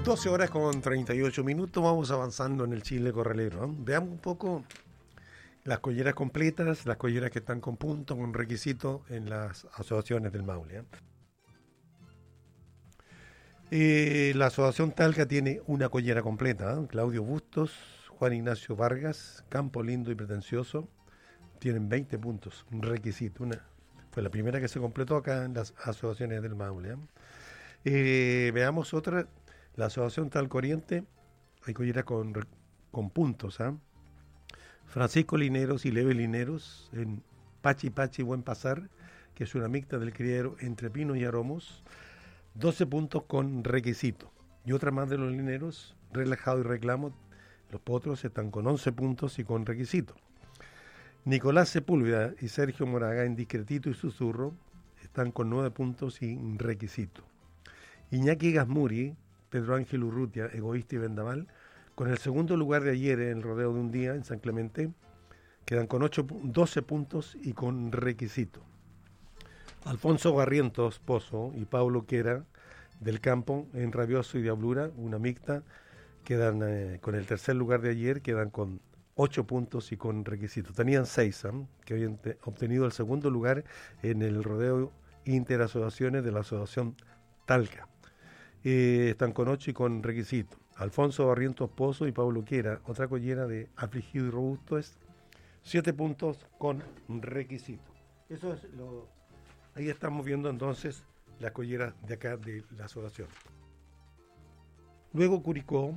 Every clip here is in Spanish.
12 horas con 38 minutos, vamos avanzando en el Chile Corralero, ¿no? Veamos un poco las colleras completas, las colleras que están con punto, con requisito en las asociaciones del Maule. La asociación Talca tiene una collera completa, ¿eh? Claudio Bustos, Juan Ignacio Vargas, Campo Lindo y Pretencioso, tienen 20 puntos, un requisito. Fue la primera que se completó acá en las asociaciones del Maule. Veamos otra, la asociación Talca Oriente, hay collera con puntos, ¿eh? Francisco Lineros y Leve Lineros en Pachi Pachi Buen Pasar, que es una mixta del criadero entre Pino y Aromos, 12 puntos con requisito. Y otra más de los Lineros, Relajado y Reclamo, los potros están con 11 puntos y con requisito. Nicolás Sepúlveda y Sergio Moraga en Discretito y Susurro están con 9 puntos y requisito. Iñaki Gasmuri, Pedro Ángel Urrutia, Egoísta y Vendaval, con el segundo lugar de ayer en el rodeo de un día en San Clemente, quedan con 12 puntos y con requisito. Alfonso Barrientos Pozo y Pablo Quera del Campo en Rabioso y Diablura, una mixta, quedan con el tercer lugar de ayer, quedan con 8 puntos y con requisito. Tenían 6 que habían obtenido el segundo lugar en el rodeo interasociaciones de la asociación Talca. Están con 8 y con requisito. Alfonso Barrientos Pozo y Pablo Quera, otra collera de Afligido y Robusto, es 7 puntos con requisito. Eso es lo. Ahí estamos viendo entonces las colleras de acá de la asociación. Luego Curicó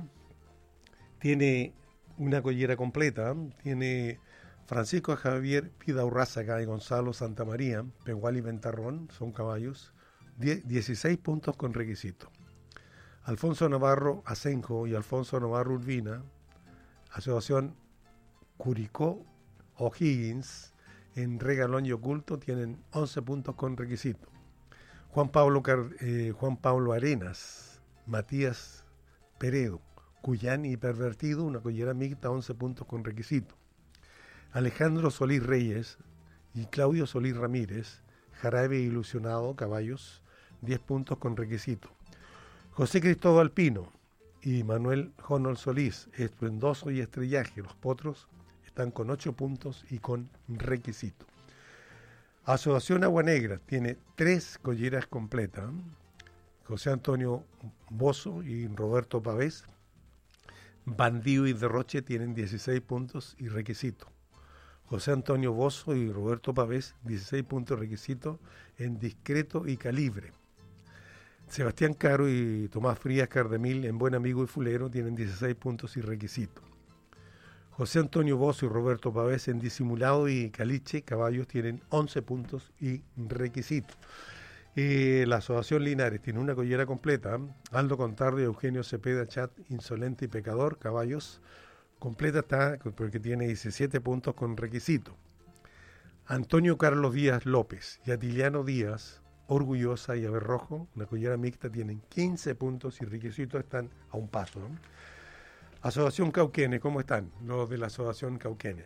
tiene una collera completa, tiene Francisco Javier Pidaurrázaga y Gonzalo Santamaría, Pegual y Ventarrón, son caballos, 16 puntos con requisito. Alfonso Navarro Asenjo y Alfonso Navarro Urbina, asociación Curicó O'Higgins, en Regalón y Oculto, tienen 11 puntos con requisito. Juan Pablo Arenas, Matías Peredo, Cuyán y Pervertido, una collera mixta, 11 puntos con requisito. Alejandro Solís Reyes y Claudio Solís Ramírez, Jarabe Ilusionado, caballos, 10 puntos con requisito. José Cristóbal Pino y Manuel Jonol Solís, Estruendoso y Estrellaje, los potros, están con 8 puntos y con requisito. Asociación Agua Negra tiene 3 colleras completas. José Antonio Bozo y Roberto Pavés, Bandido y Derroche, tienen 16 puntos y requisito. José Antonio Bozo y Roberto Pavés, 16 puntos y requisito en Discreto y Calibre. Sebastián Caro y Tomás Frías Cardemil en Buen Amigo y Fulero tienen 16 puntos y requisito. José Antonio Bozo y Roberto Pavés en Disimulado y Caliche, caballos, tienen 11 puntos y requisito. La asociación Linares tiene una collera completa. Aldo Contardo y Eugenio Cepeda Chat, Insolente y Pecador, caballos, completa está porque tiene 17 puntos con requisito. Antonio Carlos Díaz López y Atiliano Díaz, Orgullosa y Averrojo, una collera mixta, tienen 15 puntos y requisitos, están a un paso, ¿no? Asociación Cauquenes, ¿cómo están los de la Asociación Cauquenes?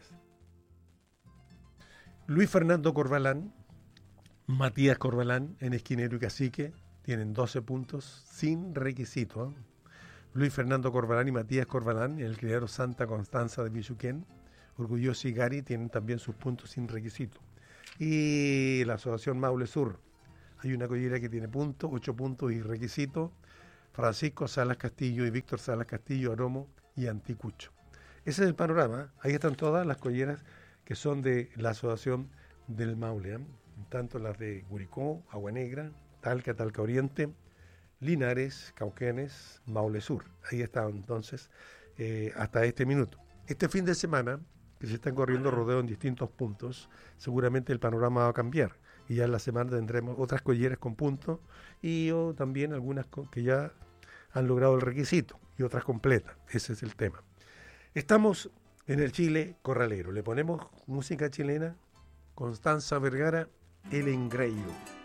Luis Fernando Corbalán, Matías Corbalán en Esquinero y Cacique, tienen 12 puntos sin requisito, ¿eh? Luis Fernando Corbalán y Matías Corbalán en el criadero Santa Constanza de Pichuquén, Orgulloso y Gary, tienen también sus puntos sin requisito. Y la Asociación Maule Sur, hay una collera que tiene puntos, 8 puntos y requisito, Francisco Salas Castillo y Víctor Salas Castillo, Aromo y Anticucho. Ese es el panorama. Ahí están todas las colleras que son de la Asociación del Maule, ¿eh? Tanto las de Curicó, Agua Negra, Talca, Talca Oriente, Linares, Cauquenes, Maule Sur. Ahí están entonces hasta este minuto. Este fin de semana, que se están corriendo rodeos en distintos puntos, seguramente el panorama va a cambiar. Y ya en la semana tendremos otras colleras con puntos y también algunas que ya han logrado el requisito y otras completas. Ese es el tema. Estamos en el Chile Corralero. Le ponemos música chilena. Constanza Vergara, El Engreído.